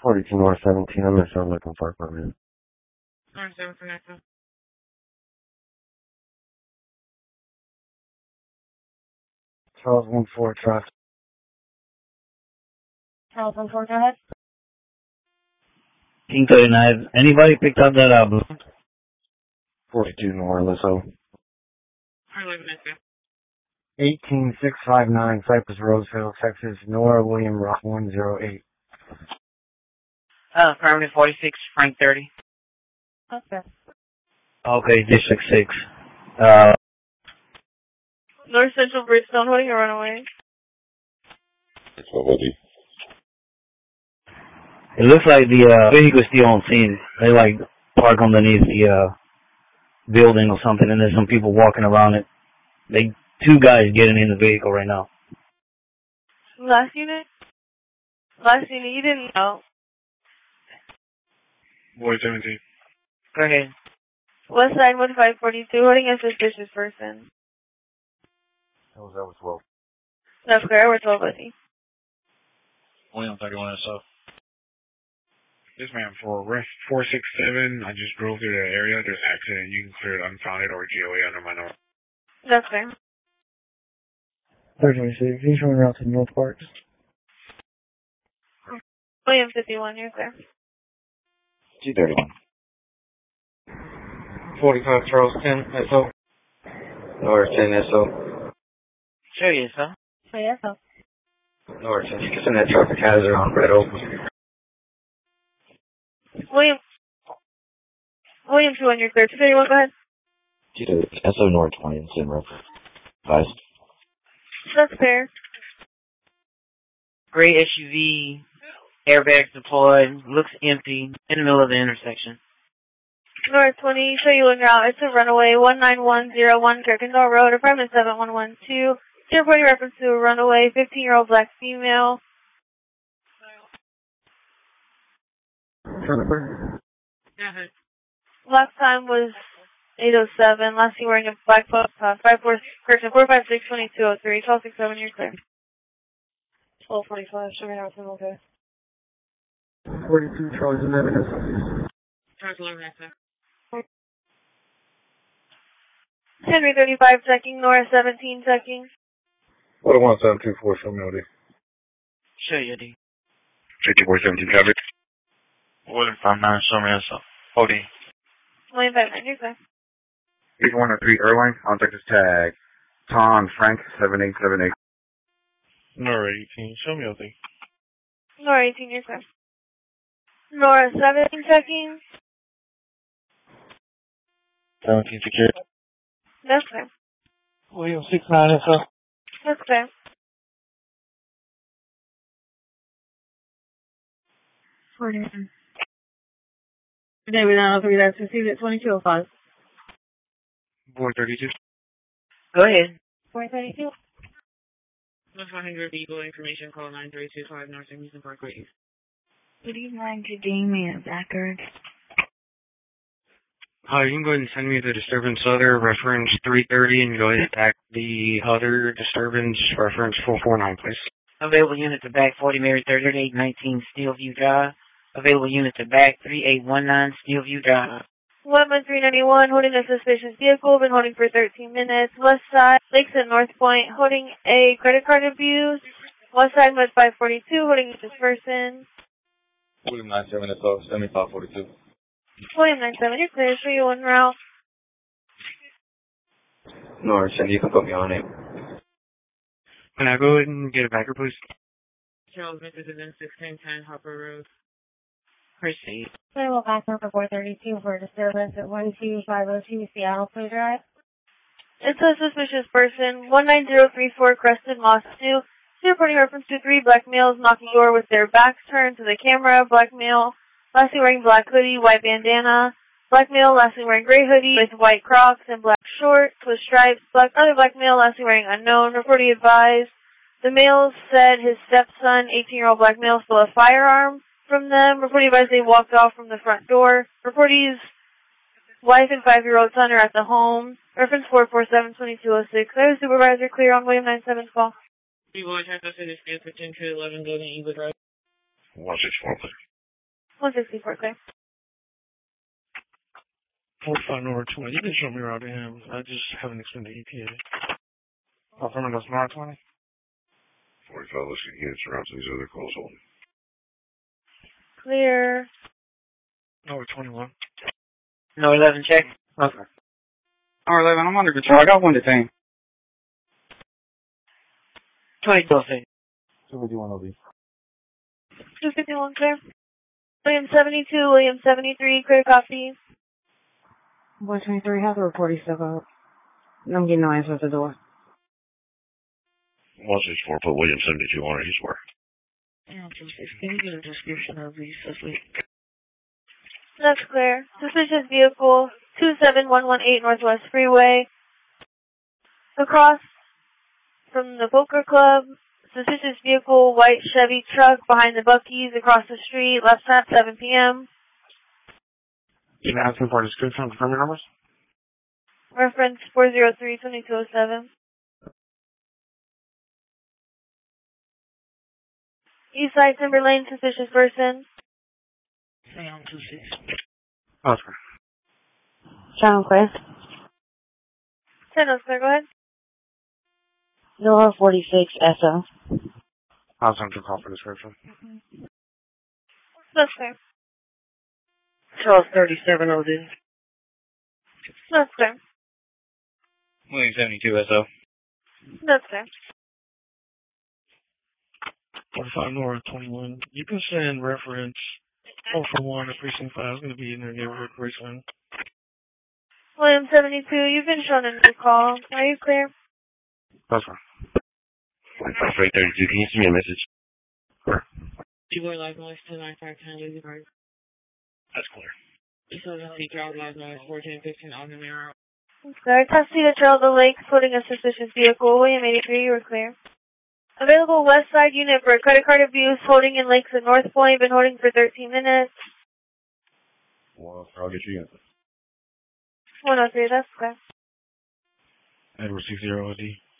42 North 17. I'm just looking for apartment. North 7 for Nexo. Charles 14 truck. Charles 14, go ahead. 1939. Anybody picked up that blue? 42 North Lisso. I live in Nexo. 18659 Cypress Roseville, Texas. Nora William Rock 108. Affirmative 46, Frank 30. Okay. Okay, District 6. North Central Bridgestone holding a runaway. It looks like the vehicle's still on scene. They like park underneath the building or something, and there's some people walking around it. Two guys getting in the vehicle right now. Last unit? Last unit, you didn't know. Boy 17. Go ahead. West side 1542, holding a suspicious person. That was 12. That's correct, we're 12, buddy. William 31 SO. Yes, ma'am. For Ref 467, I just drove through the area. There's accident. You can clear it unfounded or GOA under my number. That's fair. 326. He's running around to North Parks. William 51, you're clear. 231. 45 Charles 10 SO. North 10 SO. Sure, yes, sir. Oh, yeah, so. North 10. You can send that traffic hazard on red open. William 21, you're clear. 231, go ahead. SO North 20 and send reference. Advised. That's fair. Gray SUV, airbags deployed, looks empty, in the middle of the intersection. North 20, show you en route. It's a runaway, 19101 Kirkendall Road, apartment 7112. Reporting reference to a runaway, 15-year-old black female. Last time was 807. Last seen wearing a black book, 456 2203. 1267, you're clear. 1245, show me how it's okay. 42 Charles 11. Charles 11, that's it. Henry 35 checking, Nora 17 checking. What a 1724, show me OD. Sure, you do. 5417 traffic. William 59, show me SO. OD. William 59, you're clear. 8103 Irvine, contact is tag. Tom Frank 7878. Nora 18, show me OD. Nora 18, you're clear. Nora 17 checking. 17 secured. That's clear. William 69 SO. That's clear. David 903, that's received at 2205. Boy 32. Go ahead. 432. That's 100 Eagle information, call 9325 North Amusement Parkway. Good evening to Damien Backard. Hi, you can go ahead and send me the disturbance other reference 330 and go ahead and attack the other disturbance reference 449, please. Available unit to back 40 Mary 3819 Steelview Drive. Available unit to back 3819 Steelview Drive. 11391, holding a suspicious vehicle, been holding for 13 minutes. West side, Lakeside North Point, holding a credit card abuse. West side, Mud 542, holding this person. William 97 SO, 7542. William 97, you're clear, show you en route. North 10, you can put me on it. Can I go ahead and get a backer, please? Charles Vinces is in 1610 Harper Road. Proceed. I will back over 432 for disturbance at 12502 Seattle Play Drive. It's a suspicious person. 19034 Crested Moss 2. Reporting reference to 3 black males knocking door with their backs turned to the camera. Black male, lastly wearing black hoodie, white bandana. Black male, lastly wearing gray hoodie with white Crocs and black shorts with stripes. Other black male, lastly wearing unknown. Reporting advised. The male said his stepson, 18-year-old black male, stole a firearm from them. Reporting advised they walked off from the front door. Reportee's wife and 5-year-old son are at the home. Reference 447-2206. Clear supervisor, clear on William 97 call. People in Texas City, 10 to 11 building, Eagle Drive. 164, please. 164 clear. 45 North 20. You can show me around to him. I just haven't extended ETA. Affirmative, that's North 20. 45, listening units around to these other calls holding. Clear. North 21. No 11 check. Okay. R11, I'm under control. I got one detained. 22 feet. 251 OB. 251 clear. William 72, William 73, clear copy. Boy 23, have the report he's still out. I'm getting no answer at the door. 164, put William 72 on it. He's work. Yeah, can you get a description of these asleep? That's clear. Suspicious vehicle, 27118 Northwest Freeway. Across from the poker club. Suspicious vehicle, white Chevy truck behind the Buc-ee's across the street. Left side, 7 p.m. You can ask him for a description of the permit numbers? Reference 403-2207. Eastside Timber Lane, suspicious person. Sam 26. Oscar. Channel clear. 10 clear, go ahead. Nora 46 SO. I'll send you a call for description. That's clear. Charles 37 OD. That's clear. William 72 SO. That's clear. 45 North 21. You can send reference 441 to Precinct 5. It's going to be in their neighborhood pretty soon. William 72, you've been shown a new call. Are you clear? That's fine. 45 Freight 32, can you send me a message? You were live noise 295 10 right? That's clear. You saw the crowd live noise 1415 on the mirror. Clear. Tuxedo Trail the Lake, floating a suspicious vehicle. William 83, you were clear. Available West Side unit for credit card abuse, holding in Lakes at North Point, been holding for 13 minutes. Well, I'll get you in. 103, that's clear. Edward 60 OD.